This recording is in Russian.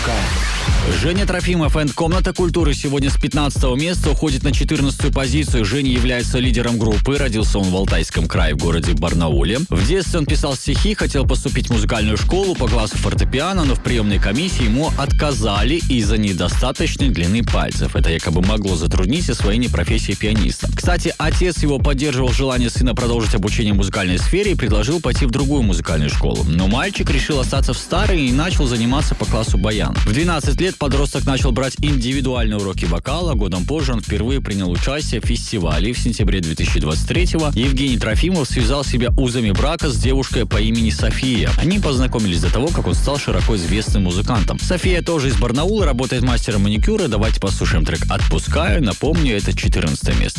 ФМК. Женя Трофимов и «Комната культуры» сегодня с 15 места уходит на 14-ю позицию. Женя является лидером группы. Родился он в Алтайском крае, в городе Барнауле. В детстве он писал стихи, хотел поступить в музыкальную школу по классу фортепиано, но в приемной комиссии ему отказали из-за недостаточной длины пальцев. Это якобы могло затруднить освоение профессии пианиста. Кстати, отец его поддерживал желание сына продолжить обучение в музыкальной сфере и предложил пойти в другую музыкальную школу. Но мальчик решил остаться в старой и начал заниматься по классу баяна. В 12 лет подросток начал брать индивидуальные уроки вокала. Годом позже он впервые принял участие в фестивале. В сентябре 2023-го Евгений Трофимов связал себя узами брака с девушкой по имени София. Они познакомились до того, как он стал широко известным музыкантом. София тоже из Барнаула, работает мастером маникюра. Давайте послушаем трек «Отпускаю». Напомню, это 14 место.